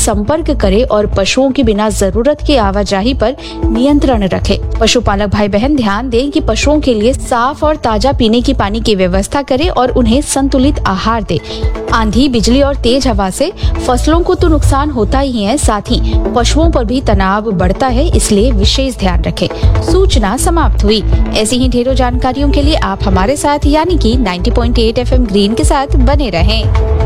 संपर्क करे और पशुओं की बिना जरूरत की आवाजाही पर नियंत्रण रखे। पशुपालक भाई बहन ध्यान दें कि पशुओं के लिए साफ और ताजा पीने की पानी की व्यवस्था करें और उन्हें संतुलित आहार दे। आंधी, बिजली और तेज हवा से फसलों को तो नुकसान होता ही है, साथ ही पशुओं पर भी तनाव बढ़ता है, इसलिए विशेष ध्यान रखें। सूचना समाप्त हुई। ऐसी ही ढेरों जानकारियों के लिए आप हमारे साथ यानी कि 90.8 FM ग्रीन के साथ बने रहें।